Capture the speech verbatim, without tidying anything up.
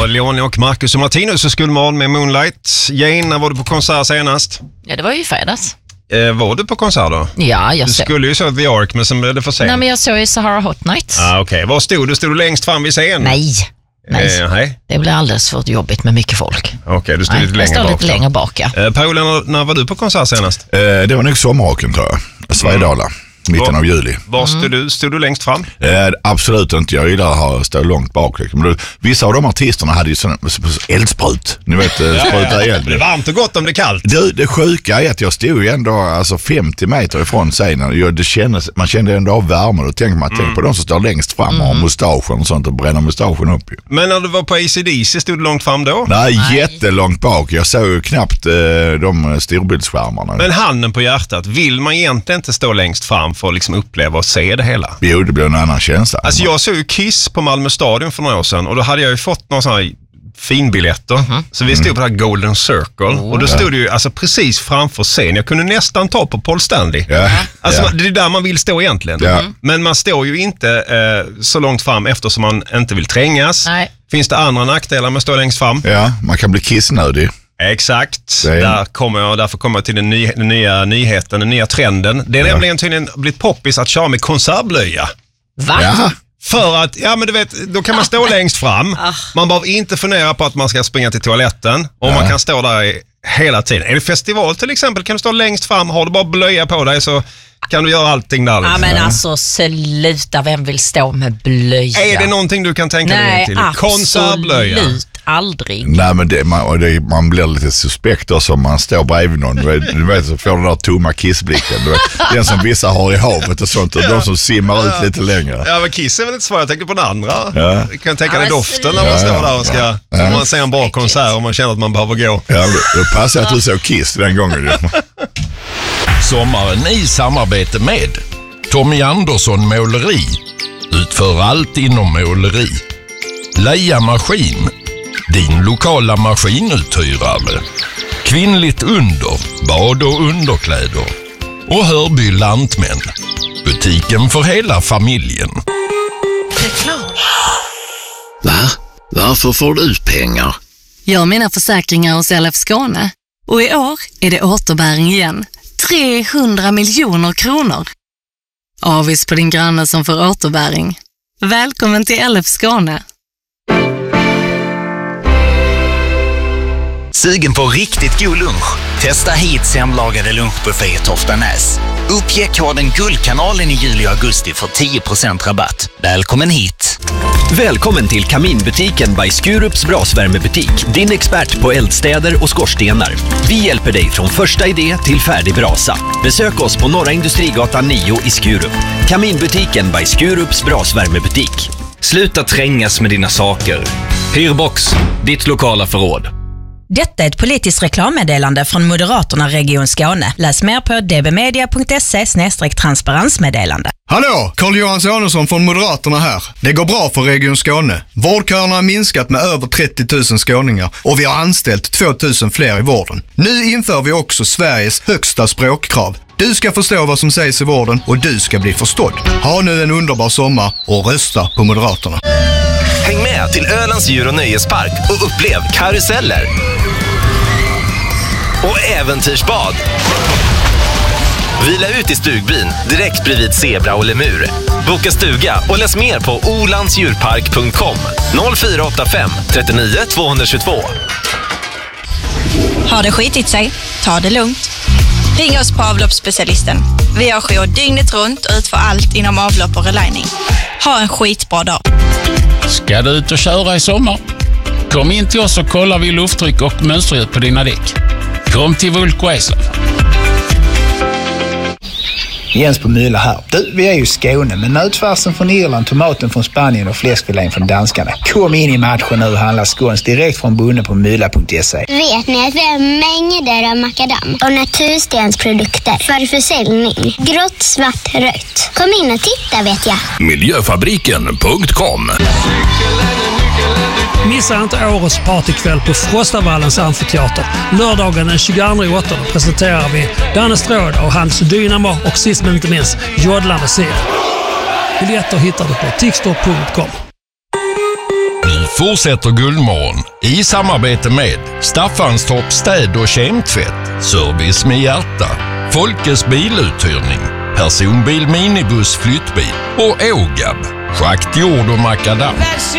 var Leonie och Marcus och Martinus och Skolmorgon med Moonlight. Jane, när var du på konsert senast? Ja, det var ju fredags. Eh, var du på konsert då? Ja, jag Du såg. skulle ju så The Ark, men sen blev det för sent. Nej, men jag såg ju Sahara Hot Nights. Ah, okej. Okay. Var stod du? Stod du längst fram vid scenen? Nej. Nej. Eh, nej. Det blir alldeles för jobbigt med mycket folk. Okej, okay, du stod nej, lite längre jag bak. Jag stod lite längre bak, ja. Eh, Paula, när, när var du på konsert senast? Eh, det var nog sommarrocken, tror jag. Svedala. Mm. Mitten var, av juli. Var stod, mm. du, stod du längst fram? Eh, absolut inte. Jag gillar att ha, stå långt bak. Liksom. Men då, vissa av de artisterna hade ju sån eldsprut. Ni vet, spruta eld. Det är varmt och gott om det är kallt. Det, det sjuka är att jag stod ju ändå alltså femtio meter ifrån scenen. Jag, det kändes, man kände ändå av värme. Då tänker man, mm. tänk på de som står längst fram och har mm. mustaschen och sånt och bränner mustaschen upp. Ju. Men när du var på A C D C, stod du långt fram då? Nej, Nej. jättelångt bak. Jag såg ju knappt eh, de storbildsskärmarna. Men handen på hjärtat, vill man egentligen inte stå längst fram för att liksom uppleva och se det hela? Jo, det blir en annan känsla. Alltså jag såg ju Kiss på Malmö stadion för några år sedan och då hade jag ju fått några sådana här finbiljetter. Mm-hmm. Så vi stod på det här Golden Circle oh, och då stod det ju alltså precis framför scenen. Jag kunde nästan ta på Paul Stanley. Ja, alltså ja. det är där man vill stå egentligen. Ja. Men man står ju inte eh, så långt fram eftersom man inte vill trängas. Nej. Finns det andra nackdelar med att stå längst fram? Ja, man kan bli kissnödig. Exakt. Där kommer jag, därför kommer jag till den, ny, den nya nyheten, den nya trenden. Det är ja. nämligen tydligen blivit poppis att köra med konservblöja. Va? Ja. För att, ja men du vet, då kan man stå längst fram. Man behöver inte fundera på att man ska springa till toaletten. Och ja. man kan stå där i, hela tiden. Är det festival till exempel kan du stå längst fram. Har du bara blöja på dig så kan du göra allting där. Ja men alltså sluta, vem vill stå med blöja? Är det någonting du kan tänka dig till? Konservblöja? Absolut, aldrig. Nej men det, man, det, man blir lite suspekt också om man står bredvid någon. Du vet, du vet så får den där tomma kissblicken. Du vet, den som vissa har i havet och sånt. Och ja. de som simmar ut lite längre. Ja men kiss är väl inte svårt. Jag tänker på den andra. Ja. Du kan tänka ja, dig doften när man står där och ska... Ja. Om man ser en bra konsert och man känner att man behöver gå. Ja, då passar att du såg Kiss den gången. Sommaren i samarbete med Tommy Andersson Måleri. Utför allt inom måleri. Leia Maskin. Din lokala maskinuthyrare. Kvinnligt under. Bad- och underkläder. Och Hörby Lantmän. Butiken för hela familjen. Va? Varför får du pengar? Jag har mina försäkringar hos L F Skåne. Och i år är det återbäring igen. trehundra miljoner kronor. Avis på din granne som får återbäring. Välkommen till L F Skåne. Sugen på riktigt god lunch? Testa hit hemlagade lunchbuffé i Toftanäs. Uppge koden Guldkanalen i juli och augusti för tio procent rabatt. Välkommen hit! Välkommen till Kaminbutiken by Skurups brasvärmebutik. Din expert på eldstäder och skorstenar. Vi hjälper dig från första idé till färdig brasa. Besök oss på Norra Industrigatan nio i Skurup. Kaminbutiken by Skurups brasvärmebutik. Sluta trängas med dina saker. Hyrbox, ditt lokala förråd. Detta är ett politiskt reklammeddelande från Moderaterna Region Skåne. Läs mer på dbmedia punkt se slash transparensmeddelande. Hallå, Carl-Johan Sonesson från Moderaterna här. Det går bra för Region Skåne. Vårdköerna har minskat med över trettio tusen skåningar och vi har anställt två tusen fler i vården. Nu inför vi också Sveriges högsta språkkrav. Du ska förstå vad som sägs i vården och du ska bli förstådd. Ha nu en underbar sommar och rösta på Moderaterna. Häng med till Ölands djur- och nöjespark och upplev karuseller och äventyrsbad. Vila ut i stugbyn direkt bredvid zebra och lemur. Boka stuga och läs mer på olandsdjurpark punkt com noll fyra åtta fem trettionio tvåhundratjugotvå. Har det skitit sig? Ta det lugnt. Ring oss på avloppsspecialisten. Vi har jour dygnet runt och utför allt inom avlopp och relining. Ha en skitbra dag. Ska du ut och köra i sommar? Kom in till oss och kollar vi lufttryck och mönsterdjup på dina däck. Kom till Vulko Eslöv. Jens på Myla här. Du, vi är ju i Skåne, men nötfärsen från Irland, tomaten från Spanien och fläskfilén från danskarna. Kom in i matchen nu och handla skåns direkt från bonden på myla punkt se. Vet ni att vi har mängder av makadam och naturstensprodukter för försäljning? Grått, svart, rött. Kom in och titta vet jag. Miljöfabriken punkt com. Missa inte årets partykväll på Frostavallens amfiteater. Lördagen den tjugoandra åttonde presenterar vi Danne Stråd och hans Dynamo och sist men inte minst Jodlande ser. Biljetter hittar du på tixtor punkt com. Vi fortsätter Guldmorgon i samarbete med Staffanstorp städ- och kemtvätt, service med hjärta, Folkes biluthyrning, personbil, minibuss, flyttbil och Ågab, schakt, jord och makadam.